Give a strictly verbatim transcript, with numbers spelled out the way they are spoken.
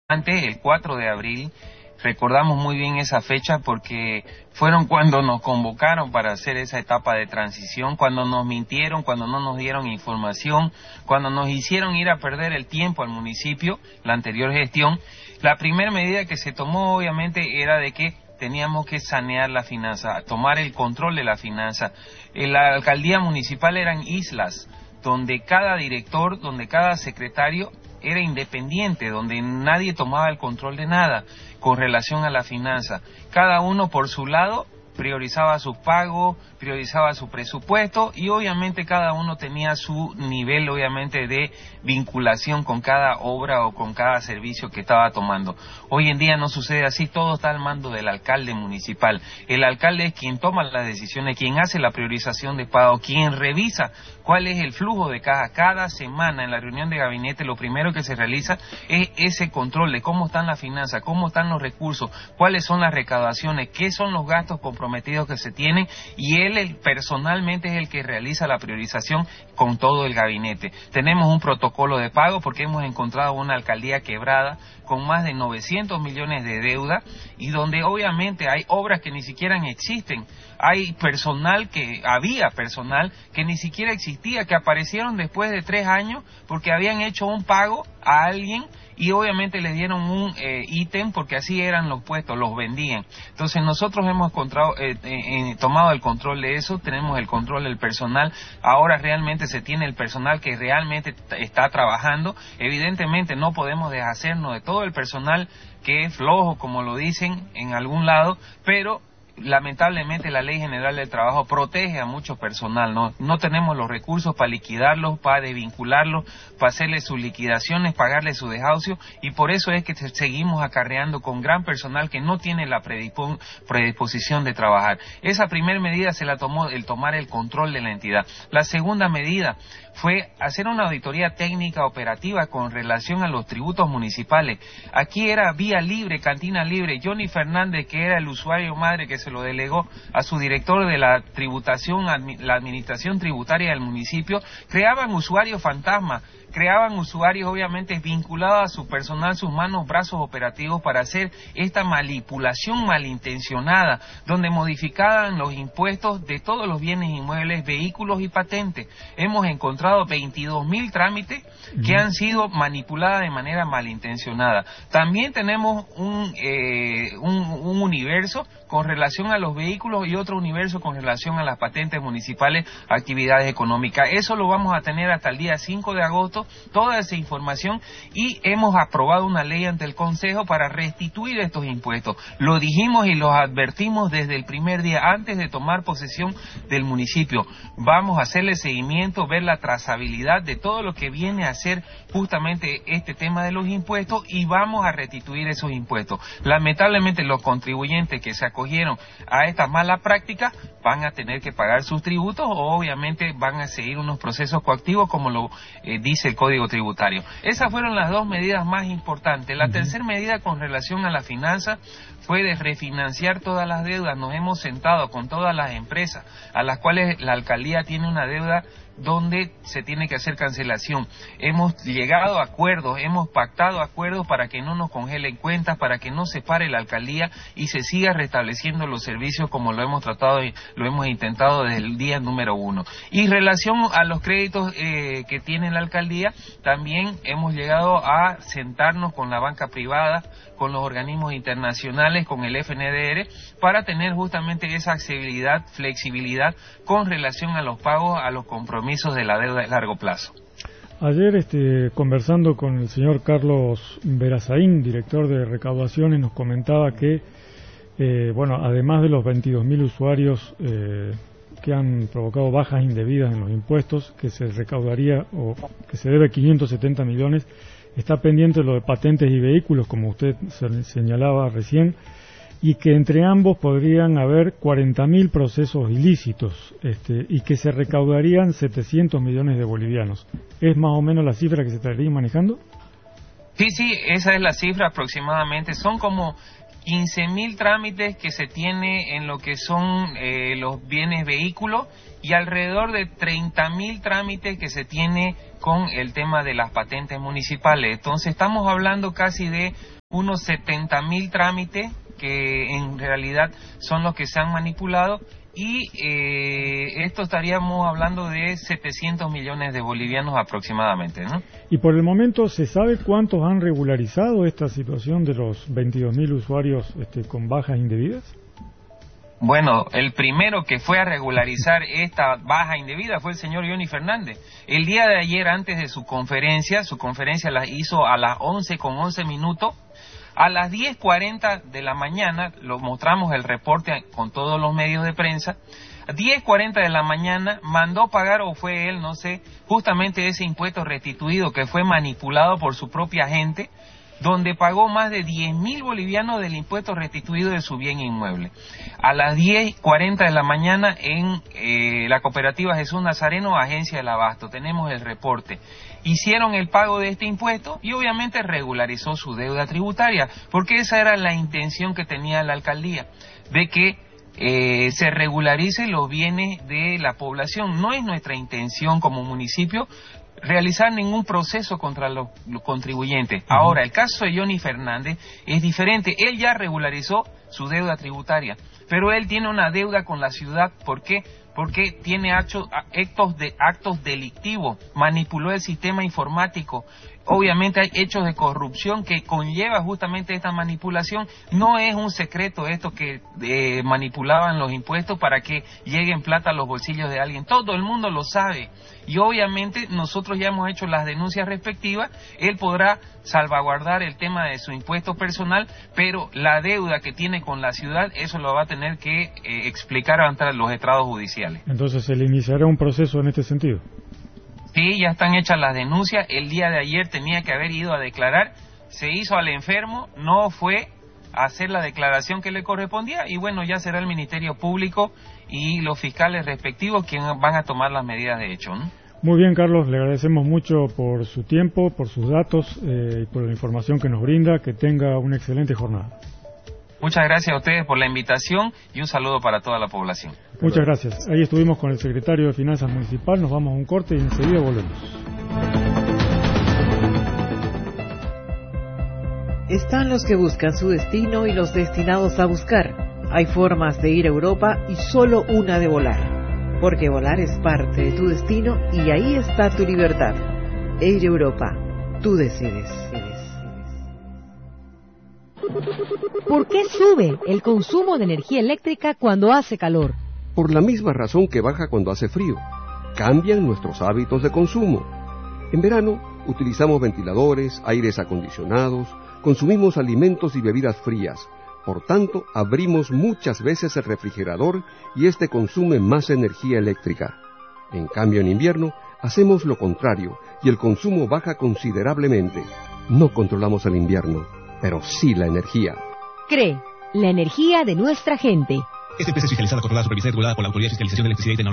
Antes, el cuatro de abril, recordamos muy bien esa fecha porque fueron cuando nos convocaron para hacer esa etapa de transición, cuando nos mintieron, cuando no nos dieron información, cuando nos hicieron ir a perder el tiempo al municipio, la anterior gestión. La primera medida que se tomó obviamente era de que teníamos que sanear la finanza, tomar el control de la finanza. En la alcaldía municipal eran islas, donde cada director, donde cada secretario era independiente, donde nadie tomaba el control de nada con relación a la finanza. Cada uno por su lado priorizaba su pago, priorizaba su presupuesto y obviamente cada uno tenía su nivel obviamente de vinculación con cada obra o con cada servicio que estaba tomando. Hoy en día no sucede así, todo está al mando del alcalde municipal. El alcalde es quien toma las decisiones, quien hace la priorización de pago, quien revisa cuál es el flujo de caja. Cada semana en la reunión de gabinete lo primero que se realiza es ese control de cómo están las finanzas, cómo están los recursos, cuáles son las recaudaciones, qué son los gastos comprometidos que se tienen, y él el, personalmente es el que realiza la priorización con todo el gabinete. Tenemos un protocolo de pago porque hemos encontrado una alcaldía quebrada con más de novecientos millones de deuda y donde obviamente hay obras que ni siquiera existen. Hay personal que, había personal que ni siquiera existía, que aparecieron después de tres años porque habían hecho un pago a alguien y obviamente les dieron un eh, ítem porque así eran los puestos, los vendían. Entonces nosotros hemos encontrado, eh, eh, tomado el control de eso, tenemos el control del personal, ahora realmente se tiene el personal que realmente está trabajando. Evidentemente no podemos deshacernos de todo el personal que es flojo, como lo dicen en algún lado, pero lamentablemente la Ley General del Trabajo protege a mucho personal, no no tenemos los recursos para liquidarlos, para desvincularlos, para hacerle sus liquidaciones, pagarle su desahucio, y por eso es que seguimos acarreando con gran personal que no tiene la predispo predisposición de trabajar. Esa primera medida se la tomó el tomar el control de la entidad. La segunda medida fue hacer una auditoría técnica operativa con relación a los tributos municipales. Aquí era vía libre, cantina libre. Johnny Fernández, que era el usuario madre que se lo delegó a su director de la tributación, la administración tributaria del municipio, creaban usuarios fantasma, creaban usuarios obviamente vinculados a su personal, sus manos, brazos operativos para hacer esta manipulación malintencionada, donde modificaban los impuestos de todos los bienes inmuebles, vehículos y patentes. Hemos encontrado veintidós mil trámites que han sido manipuladas de manera malintencionada. También tenemos un, eh, un, un universo con relación a los vehículos y otro universo con relación a las patentes municipales, actividades económicas. Eso lo vamos a tener hasta el día cinco de agosto, toda esa información, y hemos aprobado una ley ante el Consejo para restituir estos impuestos. Lo dijimos y los advertimos desde el primer día, antes de tomar posesión del municipio. Vamos a hacerle seguimiento, ver la trazabilidad de todo lo que viene a ser justamente este tema de los impuestos, y vamos a restituir esos impuestos. Lamentablemente los contribuyentes que se acogieron a esta mala práctica van a tener que pagar sus tributos o obviamente van a seguir unos procesos coactivos como lo eh, dice el Código Tributario. Esas fueron las dos medidas más importantes. La uh-huh. tercera medida con relación a la finanza fue de refinanciar todas las deudas. Nos hemos sentado con todas las empresas a las cuales la alcaldía tiene una deuda donde se tiene que hacer cancelación. Hemos llegado a acuerdos, hemos pactado acuerdos para que no nos congelen cuentas, para que no se pare la alcaldía y se siga restableciendo los servicios como lo hemos tratado y lo hemos intentado desde el día número uno. Y en relación a los créditos eh, que tiene la alcaldía, también hemos llegado a sentarnos con la banca privada, con los organismos internacionales, con el F N D R, para tener justamente esa accesibilidad, flexibilidad con relación a los pagos, a los compromisos de la deuda de largo plazo. Ayer, este, conversando con el señor Carlos Verazaín, director de recaudaciones, nos comentaba que, eh, bueno, además de los veintidós mil usuarios eh, que han provocado bajas indebidas en los impuestos, que se recaudaría o que se debe quinientos setenta millones, está pendiente lo de patentes y vehículos, como usted señalaba recién, y que entre ambos podrían haber cuarenta mil procesos ilícitos este, y que se recaudarían setecientos millones de bolivianos. ¿Es más o menos la cifra que se estaría manejando? Sí, sí, esa es la cifra aproximadamente. Son como quince mil trámites que se tiene en lo que son eh, los bienes vehículos y alrededor de treinta mil trámites que se tiene con el tema de las patentes municipales. Entonces estamos hablando casi de unos setenta mil trámites que en realidad son los que se han manipulado, y eh, esto estaríamos hablando de setecientos millones de bolivianos aproximadamente, ¿no? Y por el momento, ¿se sabe cuántos han regularizado esta situación de los veintidós mil usuarios este, con bajas indebidas? Bueno, el primero que fue a regularizar esta baja indebida fue el señor Johnny Fernández. El día de ayer, antes de su conferencia, su conferencia la hizo a las once con once minutos, a las diez cuarenta de la mañana, lo mostramos el reporte con todos los medios de prensa, a diez cuarenta de la mañana mandó pagar, o fue él, no sé, justamente ese impuesto restituido que fue manipulado por su propia gente, donde pagó más de diez mil bolivianos del impuesto restituido de su bien inmueble. A las diez cuarenta de la mañana en eh, la cooperativa Jesús Nazareno, agencia del abasto, tenemos el reporte. Hicieron el pago de este impuesto y obviamente regularizó su deuda tributaria, porque esa era la intención que tenía la alcaldía, de que eh, se regularicen los bienes de la población. No es nuestra intención como municipio realizar ningún proceso contra los, los contribuyentes. Uh-huh. Ahora, el caso de Johnny Fernández es diferente. Él ya regularizó su deuda tributaria, pero él tiene una deuda con la ciudad. ¿Por qué? Porque tiene actos, actos, de, actos delictivos, manipuló el sistema informático. Obviamente hay hechos de corrupción que conlleva justamente esta manipulación. No es un secreto esto que eh, manipulaban los impuestos para que lleguen plata a los bolsillos de alguien. Todo el mundo lo sabe. Y obviamente nosotros ya hemos hecho las denuncias respectivas. Él podrá salvaguardar el tema de su impuesto personal, pero la deuda que tiene con la ciudad, eso lo va a tener que eh, explicar ante los estrados judiciales. Entonces, ¿se le iniciará un proceso en este sentido? Sí, ya están hechas las denuncias. El día de ayer tenía que haber ido a declarar, se hizo al enfermo, no fue a hacer la declaración que le correspondía, y bueno, ya será el Ministerio Público y los fiscales respectivos quienes van a tomar las medidas de hecho, ¿no? Muy bien, Carlos, le agradecemos mucho por su tiempo, por sus datos eh, y por la información que nos brinda. Que tenga una excelente jornada. Muchas gracias a ustedes por la invitación y un saludo para toda la población. Muchas gracias. Ahí estuvimos con el secretario de Finanzas Municipal. Nos vamos a un corte y enseguida volvemos. Están los que buscan su destino y los destinados a buscar. Hay formas de ir a Europa y solo una de volar. Porque volar es parte de tu destino y ahí está tu libertad. Air Europa. Tú decides. ¿Por qué sube el consumo de energía eléctrica cuando hace calor? Por la misma razón que baja cuando hace frío. Cambian nuestros hábitos de consumo. En verano utilizamos ventiladores, aires acondicionados, consumimos alimentos y bebidas frías. Por tanto, abrimos muchas veces el refrigerador y este consume más energía eléctrica. En cambio, en invierno hacemos lo contrario y el consumo baja considerablemente. No controlamos el invierno, pero sí la energía. C R E E, la energía de nuestra gente. Esta empresa es fiscalizada, controlada, supervisada y regulada por la Autoridad de Fiscalización de Electricidad y Tecnología.